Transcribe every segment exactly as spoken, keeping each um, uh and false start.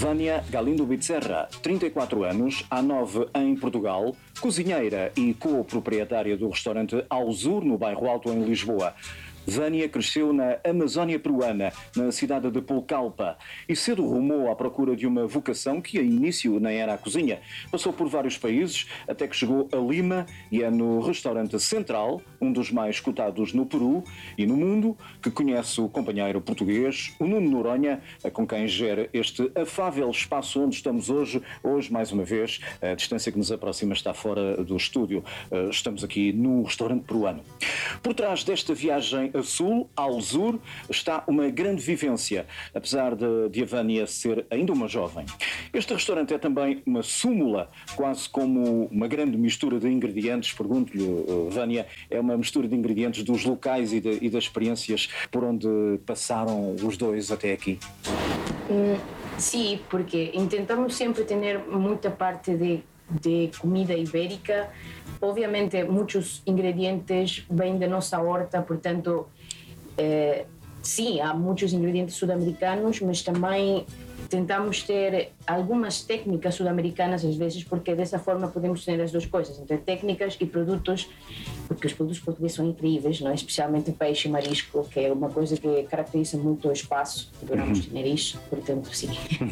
Vânia Galindo Bezerra, trinta e quatro anos, há nove em Portugal, cozinheira e co-proprietária do restaurante Alzur, no bairro Alto, em Lisboa. Vânia cresceu na Amazónia peruana, na cidade de Pucallpa, e cedo rumou à procura de uma vocação que a início nem era a cozinha. Passou por vários países, até que chegou a Lima e é no restaurante Central, um dos mais cotados no Peru e no mundo, que conhece o companheiro português, o Nuno Noronha, com quem gera este afável espaço onde estamos hoje. Hoje, mais uma vez, a distância que nos aproxima está fora do estúdio. Estamos aqui no restaurante peruano. Por trás desta viagem a sul, Alzur, está uma grande vivência, apesar de, de a Vânia ser ainda uma jovem. Este restaurante é também uma súmula, quase como uma grande mistura de ingredientes. Pergunto-lhe, Vânia, é uma mistura de ingredientes dos locais e, de, e das experiências por onde passaram os dois até aqui? Hum, sim, porque intentamos sempre ter muita parte de, de comida ibérica. Obviamente, muitos ingredientes vêm da nossa horta, portanto, eh, sim, há muitos ingredientes sul-americanos, mas também tentamos ter algumas técnicas sul-americanas às vezes, porque dessa forma podemos ter as duas coisas, entre técnicas e produtos, porque os produtos portugueses são incríveis, não é? Especialmente peixe e marisco, que é uma coisa que caracteriza muito o espaço, adoramos uhum. ter isso, portanto sim.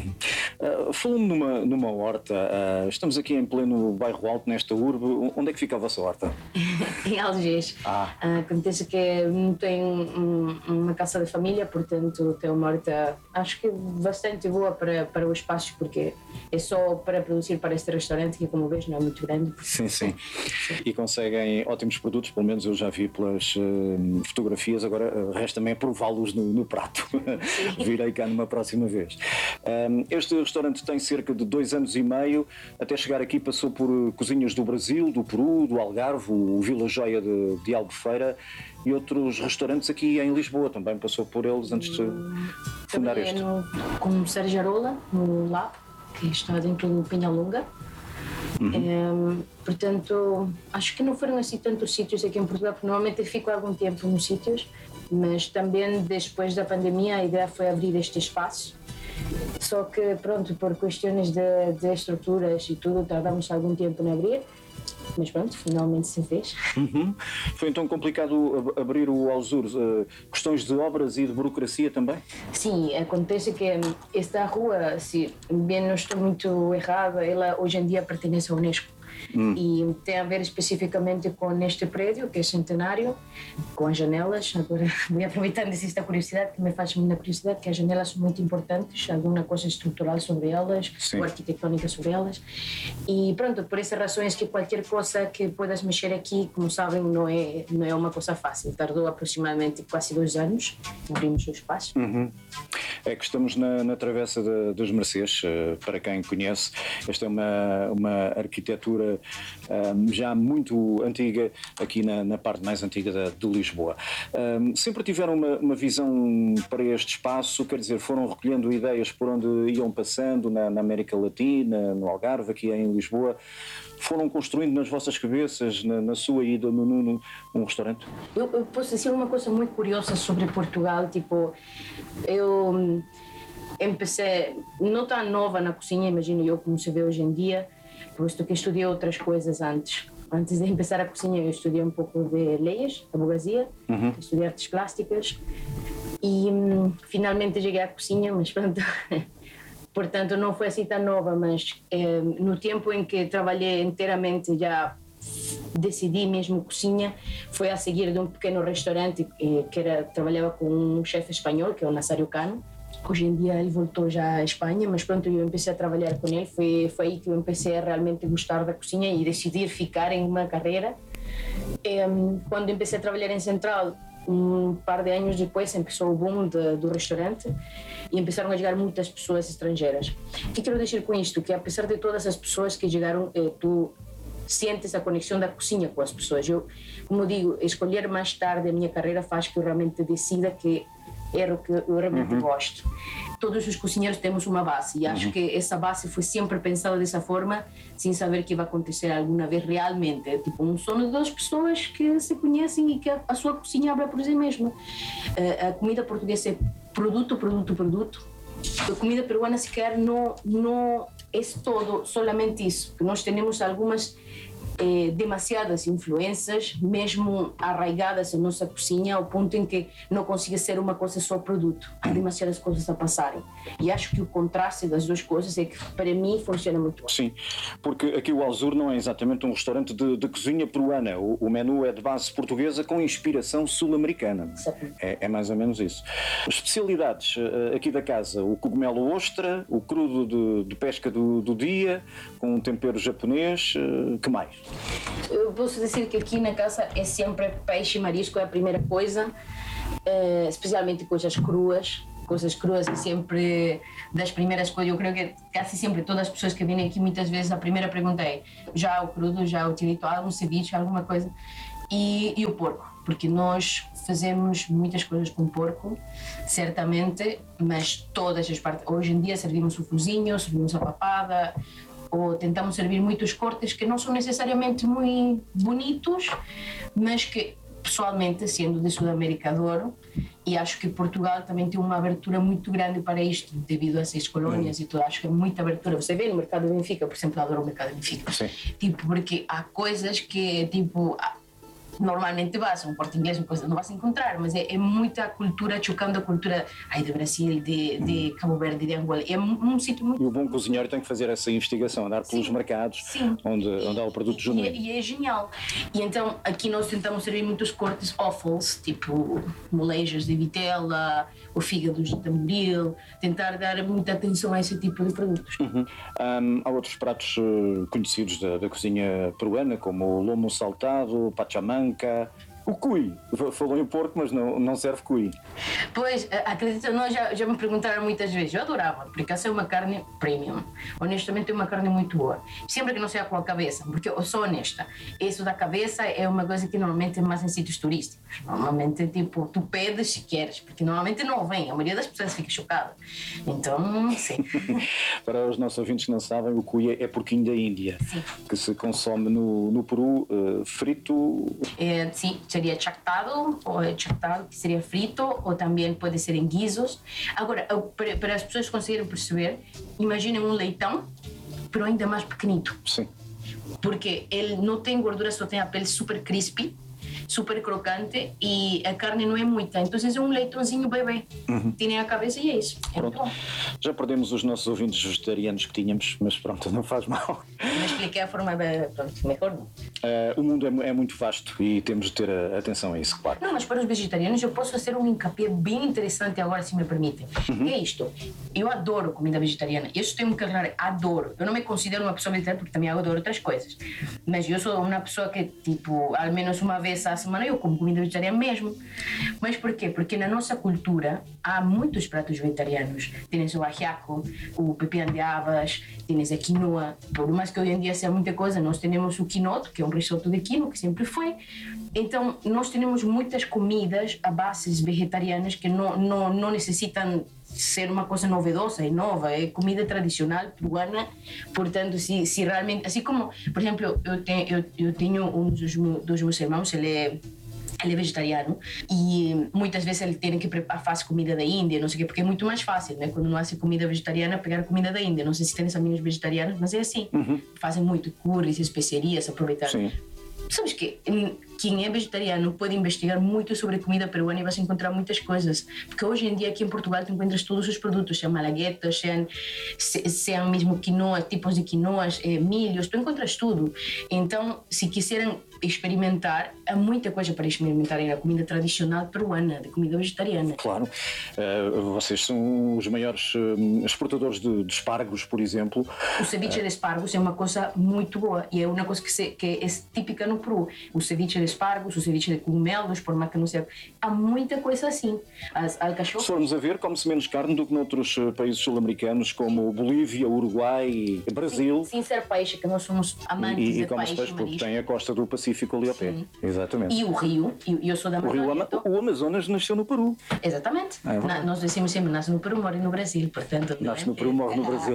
Uh, Falando numa, numa horta, uh, estamos aqui em pleno bairro Alto, nesta urbe. Onde é que fica a vossa horta? Em Algés. Ah. Uh, acontece que não tem um, uma casa de família, portanto tem uma horta, acho que bastante boa para, para o espaço, porque é só para produzir para este restaurante, que como vês não é muito grande. Sim, sim. sim. E conseguem ótimos produtos, pelo menos eu já vi pelas uh, fotografias, agora uh, resta-me é prová-los no, no prato. Virei cá numa próxima vez. Um, este restaurante tem cerca de dois anos e meio, até chegar aqui passou por cozinhas do Brasil, do Peru, do Algarve, o Vila Joia de, de Albufeira e outros restaurantes aqui em Lisboa, também passou por eles antes de fundar também este. É no, com Sarjarola, no Lab, que está dentro do Penhalonga. Uhum. É, portanto, acho que não foram assim tantos sítios aqui em Portugal, porque normalmente fico algum tempo nos sítios, mas também depois da pandemia a ideia foi abrir este espaço. Só que, pronto, por questões de, de estruturas e tudo, tardamos algum tempo em abrir, mas pronto, finalmente se fez. Uhum. Foi então complicado abrir o Alzur? Uh, questões de obras e de burocracia também? Sim, acontece que esta rua, se bem não estou muito errada, ela hoje em dia pertence à Unesco. Hum. E tem a ver especificamente com este prédio, que é centenário, com as janelas. Agora vou aproveitar esta curiosidade, que me faz muita curiosidade, que as janelas são muito importantes, alguma coisa estrutural sobre elas, Sim. ou arquitetônica sobre elas. E pronto, por essas razões que qualquer coisa que puedas mexer aqui, como sabem, não é, não é uma coisa fácil. Tardou aproximadamente quase dois anos, abrimos o espaço. Uhum. É que estamos na, na Travessa de, dos Mercês, uh, para quem conhece. Esta é uma, uma arquitetura uh, já muito antiga, aqui na, na parte mais antiga da, de Lisboa. Uh, sempre tiveram uma, uma visão para este espaço, quer dizer, foram recolhendo ideias por onde iam passando, na, na América Latina, no Algarve, aqui em Lisboa. Foram construindo nas vossas cabeças, na, na sua ida no Nuno, um restaurante? Eu, eu posso dizer uma coisa muito curiosa sobre Portugal, tipo, eu empecei, não tão nova na cozinha, imagino eu, como se vê hoje em dia, posto que estudei outras coisas antes. Antes de começar a cozinha, eu estudei um pouco de leis, advocacia, uhum. estudei artes plásticas e hum, finalmente cheguei à cozinha, mas pronto... Portanto, não foi assim tão nova, mas eh, no tempo em que trabalhei inteiramente, já decidi mesmo cozinha, foi a seguir de um pequeno restaurante eh, que era, trabalhava com um chefe espanhol, que é o Nazário Cano. Hoje em dia ele voltou já à Espanha, mas pronto, eu comecei a trabalhar com ele, foi, foi aí que eu comecei a realmente gostar da cozinha e decidir ficar em uma carreira. Eh, quando comecei a trabalhar em Central, um par de anos depois começou o boom de, do restaurante e começaram a chegar muitas pessoas estrangeiras. O que quero dizer com isto? Que apesar de todas as pessoas que chegaram, eh, tu sentes a conexão da cozinha com as pessoas. Eu, como digo, escolher mais tarde a minha carreira faz que eu realmente decida que era o que eu realmente uhum. gosto. Todos os cozinheiros temos uma base e acho uhum. que essa base foi sempre pensada dessa forma, sem saber que vai acontecer alguma vez realmente. É tipo um sonho de duas pessoas que se conhecem e que a, a sua cozinha abre por si mesma. A, a comida portuguesa é produto, produto, produto. a comida peruana sequer não, não é todo solamente isso, que nós temos algumas eh, demasiadas influências, mesmo arraigadas na nossa cozinha, ao ponto em que não consiga ser uma coisa só produto. Há demasiadas coisas a passarem. E acho que o contraste das duas coisas é que, para mim, funciona muito bem. Sim, porque aqui o Alzur não é exatamente um restaurante de, de cozinha peruana. O, o menu é de base portuguesa com inspiração sul-americana. É, é mais ou menos isso. Especialidades uh, aqui da casa: o cogumelo ostra, o crudo de, de pesca do, do dia, com um tempero japonês. Uh, que mais? Eu posso dizer que aqui na casa é sempre peixe e marisco, é a primeira coisa, uh, especialmente coisas cruas. Coisas cruas é sempre das primeiras coisas. Eu creio que quase sempre todas as pessoas que vêm aqui, muitas vezes a primeira pergunta é: já o crudo, já o tirito, algum ceviche, alguma coisa? E, e o porco, porque nós fazemos muitas coisas com porco, certamente, mas todas as partes. Hoje em dia servimos o cozinho, servimos a papada, ou tentamos servir muitos cortes que não são necessariamente muito bonitos, mas que, pessoalmente, sendo de Sudamérica, adoro. E acho que Portugal também tem uma abertura muito grande para isto, devido a essas colónias e tudo. Acho que é muita abertura. Você vê no mercado de Benfica, por exemplo, adoro o mercado de Benfica. Sim. Tipo, porque há coisas que, tipo, normalmente vas, um português, uma coisa, não vas encontrar, mas é, é muita cultura, chocando a cultura ai, de Brasil, de, de Cabo Verde, de Angola. É um, um sítio muito... E o bom cozinheiro tem que fazer essa investigação, andar pelos Sim. mercados Sim. onde, e, onde há o produto e, genuíno. E, e é genial. E então aqui nós tentamos servir muitos cortes offals, tipo molejas de vitela, o fígado de tamboril, tentar dar muita atenção a esse tipo de produtos. Uhum. Um, há outros pratos uh, conhecidos da, da cozinha peruana, como o lomo saltado, pachamanca, o cuy. Falou em porco, mas não, não serve cuy. Pois, acredito ou não, já, já me perguntaram muitas vezes. Eu adorava, porque essa é uma carne premium. Honestamente, é uma carne muito boa. Sempre que não seja com a cabeça, porque eu sou honesta. Isso da cabeça é uma coisa que normalmente é mais em sítios turísticos. Normalmente, tipo, tu pedes se queres, porque normalmente não vem. A maioria das pessoas fica chocada. Então, sim. Para os nossos ouvintes que não sabem, o cuy é porquinho da Índia, sim. que se consome no, no Peru uh, frito. É, sim, seria chactado, ou chactado, que seria frito, ou também pode ser em guisos. Agora, para, para as pessoas conseguirem perceber, imaginem um leitão, pero ainda mais pequenito. Sim. Porque ele não tem gordura, só tem a pele super crispy, super crocante, e a carne não é muita. Então é um leitãozinho bebê. Uhum. Tem a cabeça e é isso. É pronto. Bom. Já perdemos os nossos ouvintes vegetarianos que tínhamos, mas pronto, não faz mal. Não expliquei a forma de, pronto, melhor não. Uh, o mundo é, é muito vasto e temos de ter a, atenção a isso, claro. Não, mas para os vegetarianos eu posso fazer um encapé bem interessante agora, se me permitem. Uhum. Que é isto? Eu adoro comida vegetariana. Isso tenho que aclarar, adoro. Eu não me considero uma pessoa vegetariana porque também adoro outras coisas. Mas eu sou uma pessoa que, tipo, ao menos uma vez à semana eu como comida vegetariana mesmo. Mas por quê? Porque na nossa cultura há muitos pratos vegetarianos. Tens o ajiaco, o pepián de habas, tens a quinoa. Por mais que hoje em dia seja muita coisa, nós temos o quinoto, que é um risoto de quinoa, que sempre foi. Então, nós temos muitas comidas a bases vegetarianas que não, não, não necessitam ser uma coisa novedosa e nova, é comida tradicional peruana. Portanto, se, se realmente, assim como, por exemplo, eu tenho, eu, eu tenho um dos meus, dos meus irmãos, ele é ele é vegetariano e muitas vezes ele tem que preparar, faz comida da Índia, não sei o quê, porque é muito mais fácil, né? Quando não há comida vegetariana, pegar comida da Índia. Não sei se tem amigos vegetarianos, mas é assim. Uhum. Fazem muito curries, especiarias, aproveitar. Sim. Sabes que quem é vegetariano pode investigar muito sobre comida peruana e vai encontrar muitas coisas. Porque hoje em dia aqui em Portugal tu encontras todos os produtos, sejam malaguetas, sejam, sejam mesmo quinoa, tipos de quinoas, eh, milhos, tu encontras tudo. Então, se quiserem experimentar, há muita coisa para experimentarem na comida tradicional peruana, de comida vegetariana. Claro. Uh, vocês são os maiores uh, exportadores de, de espargos, por exemplo. O ceviche uh... de espargos é uma coisa muito boa e é uma coisa que, se, que é típica no Peru. O ceviche de espargos, o ceviche de cogumelos, por mais que não seja... Há muita coisa assim. As alcachofas... Se formos a ver, come-se menos carne do que noutros países sul-americanos, como Bolívia, Uruguai, Brasil. Sim, sem ser peixe, que nós somos amantes e, de e come-se peixe, peixe, porque tem a costa do Pacífico ali ao pé. Exatamente. E o rio, e eu sou da Amazônia. O, Rio, então... o Amazonas nasceu no Peru. Exatamente. É Na, nós decimos sempre, nasce no Peru, morre no Brasil, portanto... Nasce no Peru, morre no Brasil.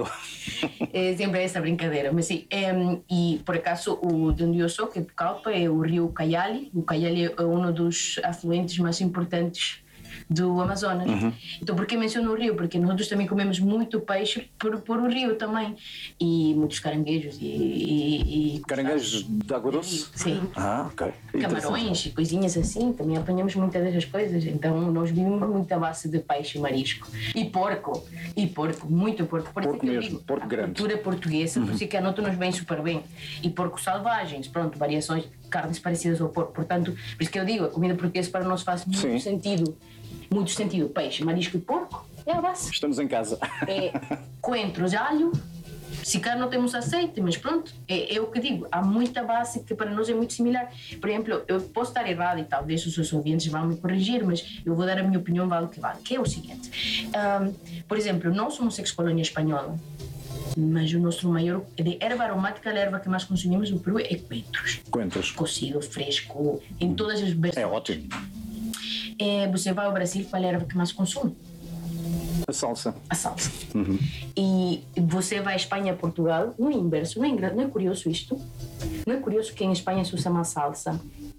É sempre essa brincadeira. Mas sim, é, e por acaso, o, de onde eu sou, que é Pucallpa, é o rio Ucayali. O Ucayali é um dos afluentes mais importantes do Amazonas. Uhum. Então, por que menciono o rio? Porque nós também comemos muito peixe por, por o rio também. E muitos caranguejos. E, e, e caranguejos de água doce? Sim. Ah, ok. Camarões e coisinhas assim. Também apanhamos muitas dessas coisas. Então, nós vivemos muito à base de peixe e marisco. E porco. E porco. Muito porco. Por porco isso que mesmo. eu digo, porco a grande. cultura portuguesa, uhum. por isso que a nota nos vem super bem. E porcos selvagens. Pronto, variações, carnes parecidas ao porco. Portanto, por isso que eu digo, a comida portuguesa para nós faz muito Sim. sentido. Muito sentido. Peixe, marisco e porco é a base. Estamos em casa. É coentros, alho. Se cá não temos azeite, mas pronto, é, é o que digo. Há muita base que para nós é muito similar. Por exemplo, eu posso estar errado e talvez os seus ouvintes vão me corrigir, mas eu vou dar a minha opinião, vale o que vale. Que é o seguinte. Um, por exemplo, nós somos ex-colônia espanhola, mas o nosso maior de erva aromática, a erva que mais consumimos no Peru é coentros. Coentros. Cocido, fresco, em todas as versões. É ótimo. É, você vai ao Brasil, qual é a erva que mais consome? A salsa. A salsa. Uhum. E você vai à Espanha, Portugal, no inverso. Não é, não é curioso isto? Não é curioso que em Espanha se usa mais salsa